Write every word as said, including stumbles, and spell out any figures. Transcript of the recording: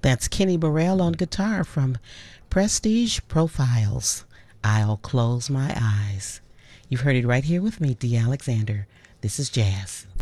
That's Kenny Burrell on guitar from Prestige Profiles. I'll Close My Eyes. You've heard it right here with me, Dee Alexander. This is Jazz.